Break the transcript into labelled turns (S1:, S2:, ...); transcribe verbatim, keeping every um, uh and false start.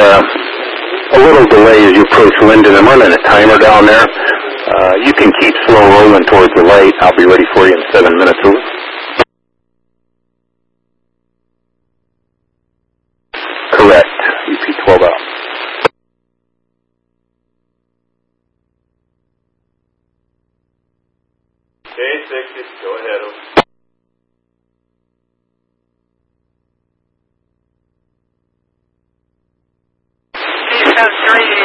S1: uh, a little delay as you approach Linden. I'm running a timer down there. Uh, you can keep slow rolling towards the light. I'll be ready for you in seven minutes. Over. Correct. U P twelve out.
S2: K sixty, go ahead. Over.
S3: Three